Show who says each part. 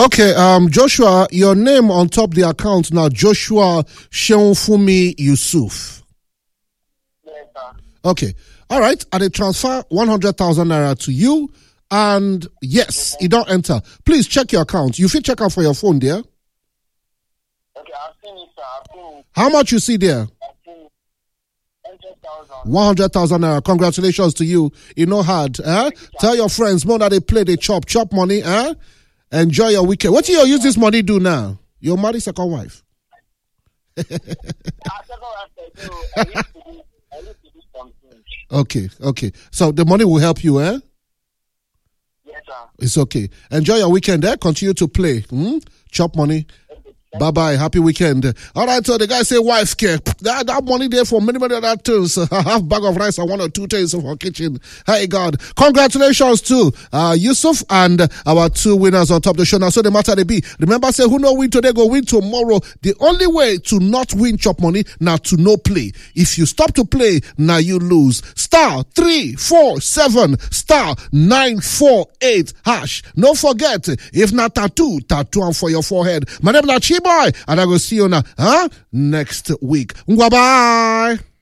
Speaker 1: Okay, Joshua, your name on top the account now, Joshua Sheunfumi Yusuf.
Speaker 2: Yes, sir.
Speaker 1: Okay. All right. I transfer 100,000 naira to you. And yes, it don't enter. Please check your account. You fit check out for your phone there.
Speaker 2: Okay, I've seen it, sir. I've seen it.
Speaker 1: How much you see there?
Speaker 2: I've seen it. 100,000.
Speaker 1: 100,000 naira. Congratulations to you. You know hard. Tell your friends more that they play, they chop money. Enjoy your weekend. What do you use this money do now? You're married second wife. Okay. So the money will help you,
Speaker 2: Yes, sir.
Speaker 1: It's okay. Enjoy your weekend, Continue to play. Chop money. Bye-bye. Happy weekend. All right, so the guy say wife care. That money there for many other things. Half bag of rice and 1 or 2 things for kitchen. Hey, God. Congratulations to Yusuf and our 2 winners on top of the show. Now, so the matter they be. Remember, say, who no win today, go win tomorrow. The only way to not win chop money, now to no play. If you stop to play, now you lose. *347 *948 hash. Don't forget, if not tattoo and for your forehead. My name is Chiboy, and I will see you now next week. Bye-bye.